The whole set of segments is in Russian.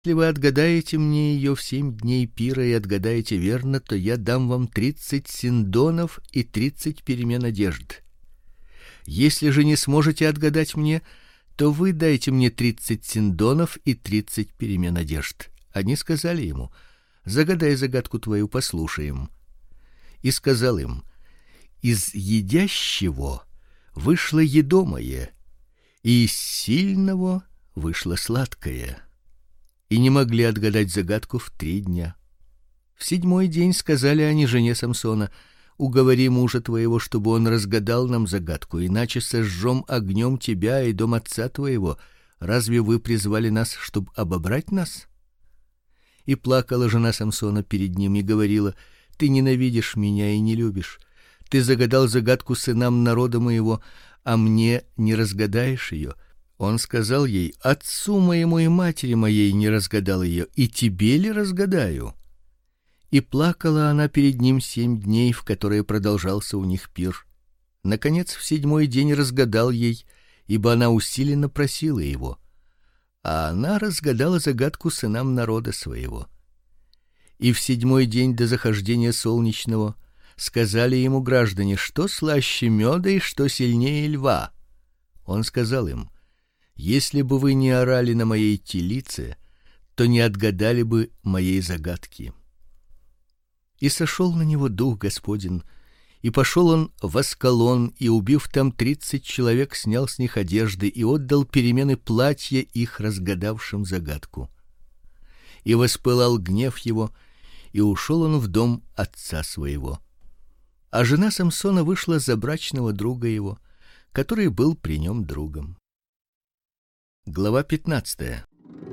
Если вы отгадаете мне ее в 7 дней пира и отгадаете верно, то я дам вам 30 синдонов и 30 перемен одежд. Если же не сможете отгадать мне, то вы дайте мне 30 синдонов и 30 перемен одежд. Они сказали ему: загадай загадку твою, послушаем. И сказал им: из едящего вышло едомое, и из сильного вышло сладкое. И не могли отгадать загадку в 3 дня. В 7-й день сказали они жене Самсона: уговори мужа твоего, чтобы он разгадал нам загадку, иначе сожжем огнем тебя и дом отца твоего. Разве вы призвали нас, чтобы обобрать нас? И плакала жена Самсона перед ним и говорила: ты ненавидишь меня и не любишь. Ты загадал загадку сынам народа моего, а мне не разгадаешь ее. Он сказал ей: отцу моему и матери моей не разгадал ее, и тебе ли разгадаю? И плакала она перед ним 7 дней, в которые продолжался у них пир. Наконец в 7-й день разгадал ей, ибо она усиленно просила его. А она разгадала загадку сынам народа своего. И в 7-й день до захождения солнечного сказали ему граждане: что слаще меда и что сильнее льва? Он сказал им: если бы вы не орали на моей телице, то не отгадали бы моей загадки. И сошел на него дух Господень, и пошел он в Аскалон, и убив там 30 человек, снял с них одежды и отдал перемены платья их разгадавшим загадку. И воспылал гнев его, и ушел он в дом отца своего. А жена Самсона вышла за брачного друга его, который был при нем другом. Глава 15.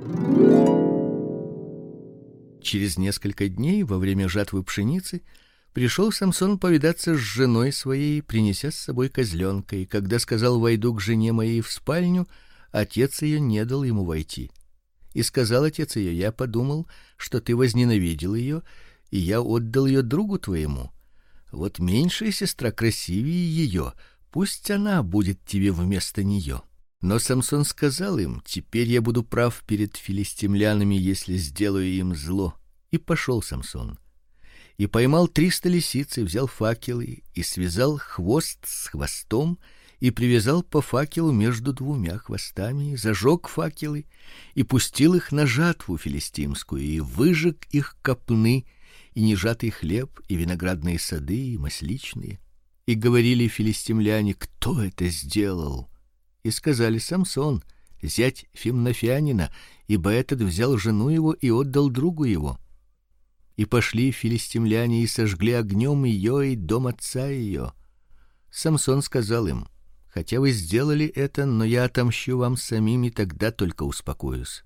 Через несколько дней, во время жатвы пшеницы, пришел Самсон повидаться с женой своей, принеся с собой козленка, и когда сказал: войду к жене моей в спальню, отец ее не дал ему войти. И сказал отец ее: я подумал, что ты возненавидел ее, и я отдал ее другу твоему. Вот меньшая сестра красивее ее, пусть она будет тебе вместо нее. Но Самсон сказал им: теперь я буду прав перед филистимлянами, если сделаю им зло. И пошел Самсон. И поймал 300 лисиц, и взял факелы, и связал хвост с хвостом, и привязал по факелу между 2 хвостами, зажег факелы, и пустил их на жатву филистимскую, и выжег их копны, и нежатый хлеб, и виноградные сады, и масличные. И говорили филистимляне: кто это сделал? И сказали: Самсон, зять Фимнафянина, ибо этот взял жену его и отдал другу его. И пошли филистимляне и сожгли огнем ее и дом отца ее. Самсон сказал им: хотя вы сделали это, но я отомщу вам самим, и тогда только успокоюсь.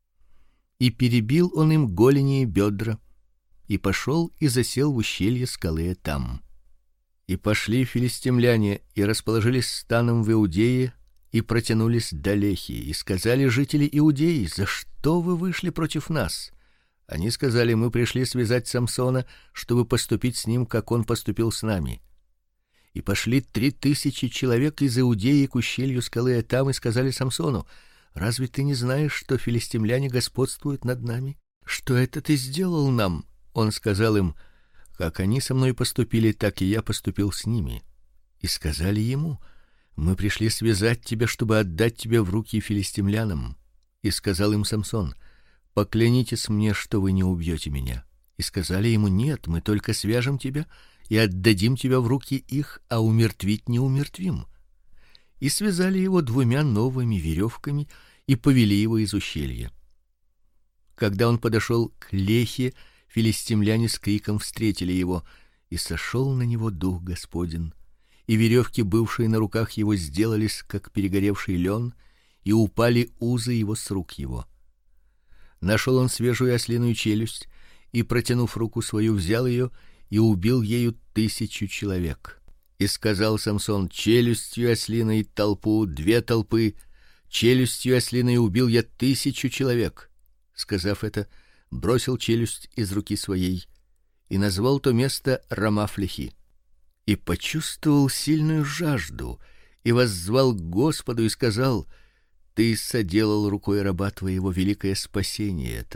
И перебил он им голени и бедра, и пошел и засел в ущелье скалы там. И пошли филистимляне и расположились станом в Иудее, и протянулись до Лехи, и сказали жители Иудеи: за что вы вышли против нас? Они сказали: мы пришли связать Самсона, чтобы поступить с ним, как он поступил с нами. И пошли 3000 человек из Иудеи к ущелью скалы там и сказали Самсону: разве ты не знаешь, что филистимляне господствуют над нами? Что это ты сделал нам? Он сказал им: как они со мной поступили, так и я поступил с ними. И сказали ему: мы пришли связать тебя, чтобы отдать тебя в руки филистимлянам. И сказал им Самсон: поклянитесь мне, что вы не убьете меня. И сказали ему: нет, мы только свяжем тебя и отдадим тебя в руки их, а умертвить не умертвим. И связали его 2 новыми веревками и повели его из ущелья. Когда он подошел к Лехе, филистимляне с криком встретили его, и сошел на него дух Господень. И веревки, бывшие на руках его, сделались как перегоревший лен, и упали узы его с рук его. Нашел он свежую ослиную челюсть, и, протянув руку свою, взял ее и убил ею 1000 человек. И сказал Самсон: челюстью ослиной толпу, 2 толпы, челюстью ослиной убил я 1000 человек. Сказав это, бросил челюсть из руки своей и назвал то место Рамафлехи. И почувствовал сильную жажду, и воззвал к Господу и сказал: ты соделал рукой раба твоего великое спасение это.